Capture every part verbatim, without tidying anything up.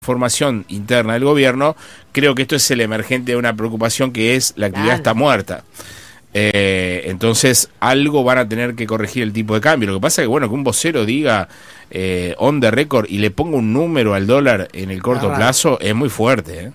formación interna del gobierno, creo que esto es el emergente de una preocupación que es la actividad está muerta. Eh, entonces algo van a tener que corregir el tipo de cambio. Lo que pasa es que bueno, que un vocero diga eh, on the record y le ponga un número al dólar en el corto ah, plazo es muy fuerte, ¿eh?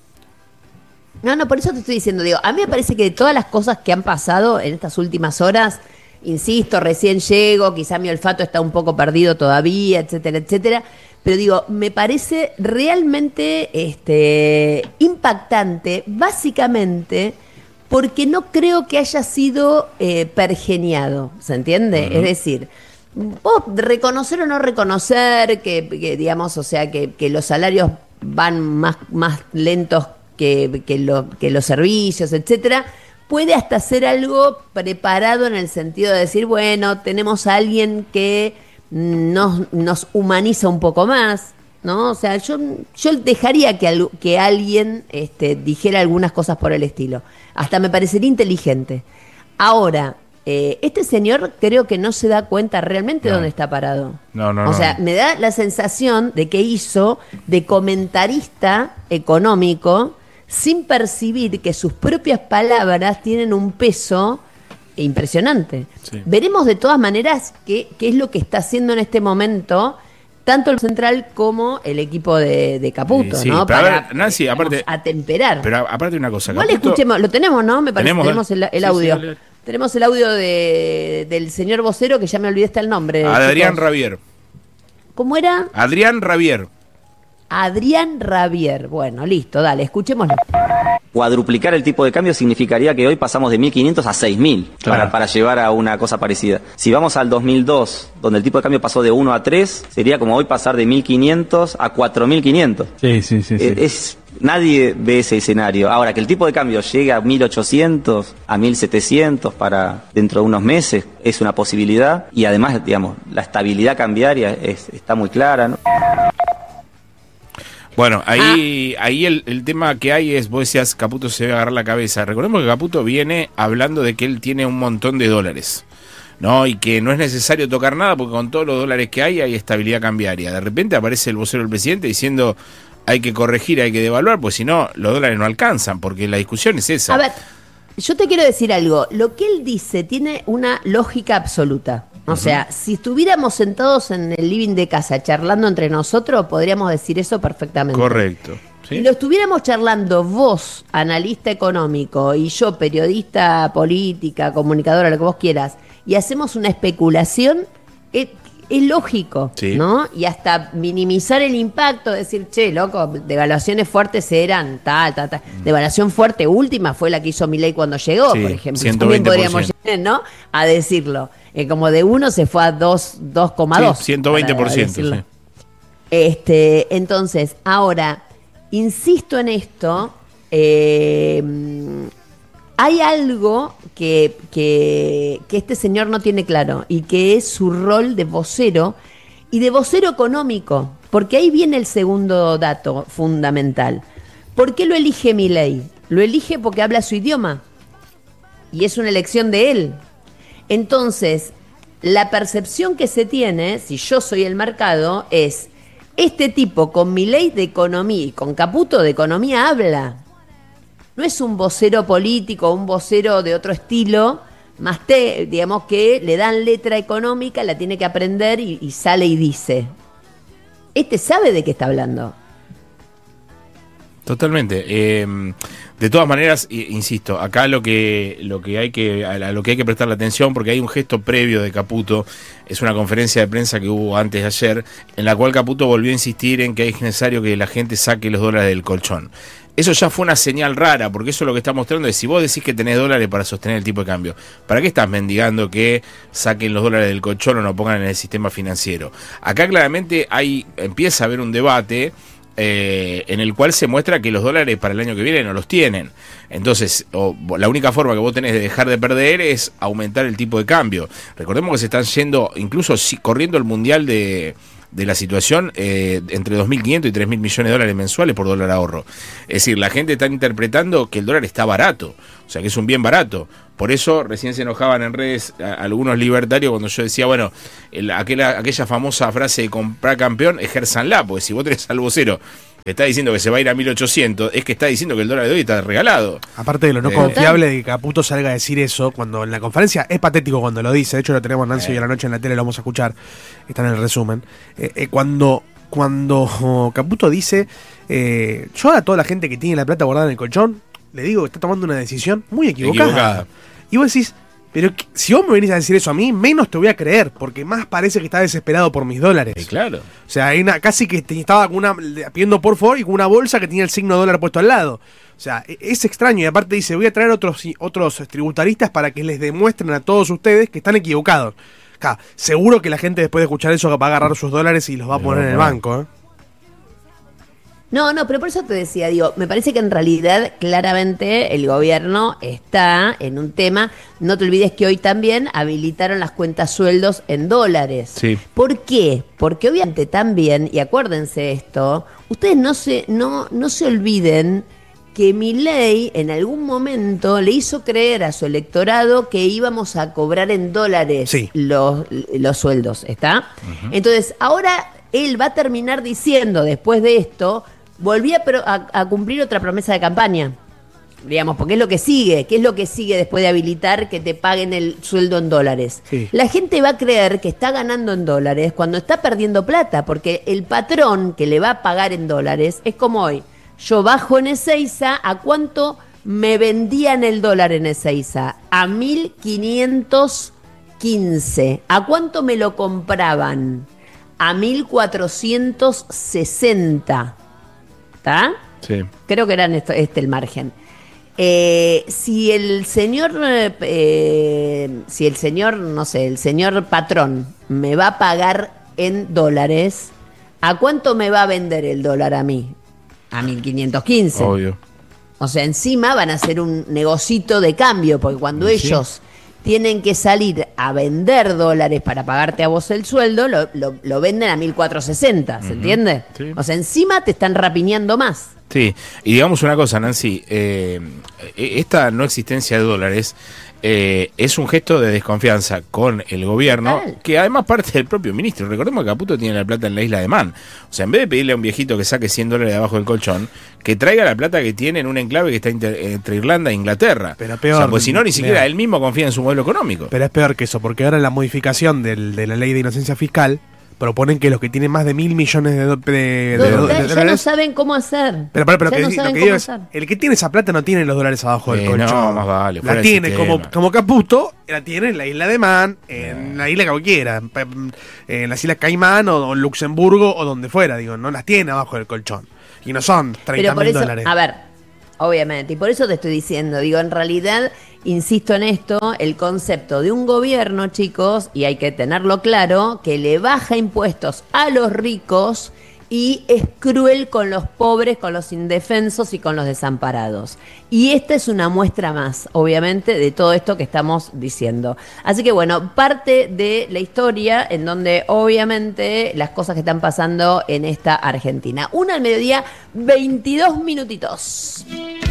No, no, por eso te estoy diciendo, digo, a mí me parece que de todas las cosas que han pasado en estas últimas horas, insisto, recién llego, quizá mi olfato está un poco perdido todavía, etcétera, etcétera, pero digo, me parece realmente este, impactante, básicamente porque no creo que haya sido eh, pergeniado, ¿se entiende? Uh-huh. Es decir, vos reconocer o no reconocer que, que digamos, o sea, que, que los salarios van más, más lentos que, que, lo, que los servicios, etcétera, puede hasta ser algo preparado en el sentido de decir, bueno, tenemos a alguien que nos, nos humaniza un poco más, ¿no? O sea, yo, yo dejaría que, al, que alguien este, dijera algunas cosas por el estilo. Hasta me parecería inteligente. Ahora, eh, este señor creo que no se da cuenta realmente no. dónde está parado. No, no, o no. sea, me da la sensación de que hizo de comentarista económico sin percibir que sus propias palabras tienen un peso impresionante. Sí. Veremos de todas maneras qué, qué es lo que está haciendo en este momento tanto el central como el equipo de, de Caputo, sí, sí, ¿no? Para ver, Nancy, aparte, atemperar. Pero aparte una cosa, Igual Caputo, escuchemos, lo tenemos, ¿no? Me parece tenemos, tenemos el, el audio. Sí, sí, tenemos el audio de, del señor vocero, que ya me olvidé hasta el nombre. Adrián chicos. Rabier. ¿Cómo era? Adrián Rabier. Adrián Rabier. Bueno, listo, dale, escuchémoslo. Cuadruplicar el tipo de cambio significaría que hoy pasamos de mil quinientos a seis mil claro. para, para llevar a una cosa parecida. Si vamos al dos mil dos, donde el tipo de cambio pasó de uno a tres, sería como hoy pasar de mil quinientos a cuatro mil quinientos. Sí, sí, sí. Es, sí. es, nadie ve ese escenario. Ahora, que el tipo de cambio llegue a mil ochocientos, a mil setecientos para dentro de unos meses, es una posibilidad. Y además, digamos, la estabilidad cambiaria es, está muy clara, ¿no? Bueno, ahí, ah. ahí el, el tema que hay es, vos decías, Caputo se debe agarrar la cabeza. Recordemos que Caputo viene hablando de que él tiene un montón de dólares, ¿no? Y que no es necesario tocar nada porque con todos los dólares que hay, hay estabilidad cambiaria. De repente aparece el vocero del presidente diciendo hay que corregir, hay que devaluar, pues si no, los dólares no alcanzan, porque la discusión es esa. A ver, yo te quiero decir algo. Lo que él dice tiene una lógica absoluta. O uh-huh. sea, si estuviéramos sentados en el living de casa charlando entre nosotros, podríamos decir eso perfectamente. Correcto. ¿Sí? Si lo estuviéramos charlando vos, analista económico, y yo, periodista política, comunicadora, lo que vos quieras, y hacemos una especulación, es, es lógico, sí. ¿no? Y hasta minimizar el impacto, decir, che, loco, devaluaciones fuertes eran, tal, tal, tal. Mm. Devaluación fuerte última fue la que hizo Milei cuando llegó, sí, por ejemplo. ciento veinte por ciento. También podríamos llegar, ¿no? A decirlo. Eh, como de uno se fue a dos coma dos. Sí, ciento veinte por ciento, sí. Este, entonces, ahora, insisto en esto, eh, hay algo que, que, que este señor no tiene claro y que es su rol de vocero y de vocero económico, porque ahí viene el segundo dato fundamental. ¿Por qué lo elige Milei? Lo elige porque habla su idioma y es una elección de él. Entonces, la percepción que se tiene, si yo soy el mercado, es este tipo con Milei de economía y con Caputo de economía habla. No es un vocero político, un vocero de otro estilo, más te, digamos que le dan letra económica, la tiene que aprender y, y sale y dice. Este sabe de qué está hablando. Totalmente. Eh, de todas maneras, insisto, acá lo que lo que hay que a lo que hay que prestarle atención, porque hay un gesto previo de Caputo, es una conferencia de prensa que hubo antes de ayer, en la cual Caputo volvió a insistir en que es necesario que la gente saque los dólares del colchón. Eso ya fue una señal rara, porque eso lo que está mostrando es si vos decís que tenés dólares para sostener el tipo de cambio, ¿para qué estás mendigando que saquen los dólares del colchón o no pongan en el sistema financiero? Acá claramente hay empieza a haber un debate Eh, en el cual se muestra que los dólares para el año que viene no los tienen. Entonces, o, la única forma que vos tenés de dejar de perder es aumentar el tipo de cambio. Recordemos que se están yendo, incluso si, corriendo el mundial de, de la situación, eh, entre dos mil quinientos y tres mil millones de dólares mensuales por dólar ahorro. Es decir, la gente está interpretando que el dólar está barato, o sea que es un bien barato. Por eso recién se enojaban en redes a, a algunos libertarios cuando yo decía, bueno, el, aquella, aquella famosa frase de comprar campeón, ejérzanla, porque si vos tenés al vocero está diciendo que se va a ir a mil ochocientos, es que está diciendo que el dólar de hoy está regalado. Aparte de lo no Eh, confiable de que Caputo salga a decir eso, cuando en la conferencia es patético cuando lo dice, de hecho lo tenemos Nancy Eh. hoy a la noche en la tele, lo vamos a escuchar, está en el resumen. Eh, eh, cuando, cuando oh, Caputo dice, eh, yo a toda la gente que tiene la plata guardada en el colchón, le digo que está tomando una decisión muy equivocada. Equivocada. Y vos decís, pero que- si vos me venís a decir eso a mí, menos te voy a creer, porque más parece que está desesperado por mis dólares. Eh, claro. O sea, hay una, casi que te- estaba con una, pidiendo por favor y con una bolsa que tenía el signo dólar puesto al lado. O sea, e- es extraño. Y aparte dice, voy a traer otros, otros tributaristas para que les demuestren a todos ustedes que están equivocados. Acá, seguro que la gente después de escuchar eso va a agarrar sus dólares y los va a Los poner va a en el poner. banco. ¿eh? No, no, pero por eso te decía, digo, me parece que en realidad claramente el gobierno está en un tema, no te olvides que hoy también habilitaron las cuentas sueldos en dólares. Sí. ¿Por qué? Porque obviamente también, y acuérdense esto, ustedes no se, no, no se olviden que Milei en algún momento le hizo creer a su electorado que íbamos a cobrar en dólares Sí. los, los sueldos, ¿está? Entonces, ahora él va a terminar diciendo, después de esto, volví a, pro- a- a cumplir otra promesa de campaña, digamos, porque es lo que sigue. ¿Qué es lo que sigue después de habilitar que te paguen el sueldo en dólares? Sí. La gente va a creer que está ganando en dólares cuando está perdiendo plata, porque el patrón que le va a pagar en dólares es como hoy. Yo bajo en Ezeiza, ¿a cuánto me vendían el dólar en Ezeiza? A mil quinientos quince. ¿A cuánto me lo compraban? A mil cuatrocientos sesenta. ¿Está? Sí. Creo que era esto, este el margen. Eh, si el señor, eh, eh, si el señor, no sé, el señor patrón me va a pagar en dólares, ¿a cuánto me va a vender el dólar a mí? A mil quinientos quince. Obvio. O sea, encima van a hacer un negocito de cambio, porque cuando Sí. ellos tienen que salir a vender dólares para pagarte a vos el sueldo, lo, lo- lo venden a mil cuatrocientos sesenta, ¿se entiende? Sí. O sea, encima te están rapiñando más. Sí, y digamos una cosa, Nancy, eh, esta no existencia de dólares eh, es un gesto de desconfianza con el gobierno, Total. que además parte del propio ministro. Recordemos que Caputo tiene la plata en la isla de Man. O sea, en vez de pedirle a un viejito que saque cien dólares de abajo del colchón, que traiga la plata que tiene en un enclave que está inter- entre Irlanda e Inglaterra. Pero peor, o sea, pues si no, ni siquiera mira. él mismo confía en su modelo económico. Pero es peor que eso, porque ahora en la modificación del- de la ley de inocencia fiscal proponen que los que tienen más de mil millones de, do- de- de- No, de- ya- de ya no dólares... saben cómo hacer. Pero, pero, pero Ya que- no lo saben que cómo digo es, hacer. el que tiene esa plata no tiene los dólares abajo del Eh, colchón. no, más vale, fuera la del tiene sistema. como, como Caputo, la tiene en la isla de Man, en la isla que cualquiera, en, en las islas Caimán o, o Luxemburgo o donde fuera, digo, no las tiene abajo del colchón. Y no son Pero treinta por mil eso, dólares. a ver, obviamente, y por eso te estoy diciendo, digo, en realidad, insisto en esto, el concepto de un gobierno, chicos, y hay que tenerlo claro, que le baja impuestos a los ricos y es cruel con los pobres, con los indefensos y con los desamparados. Y esta es una muestra más, obviamente, de todo esto que estamos diciendo. Así que bueno, parte de la historia en donde obviamente las cosas que están pasando en esta Argentina. Una al mediodía, veintidós minutitos.